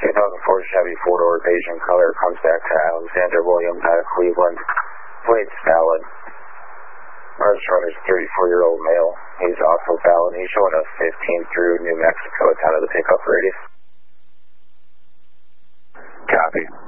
2004 Chevy 4-door beige in color comes back to Alexander Williams out of Cleveland. Plate's valid. Merge runner's 34-year-old male. He's also valid. He's showing us 15 through New Mexico. It's out of the pickup radius. Copy.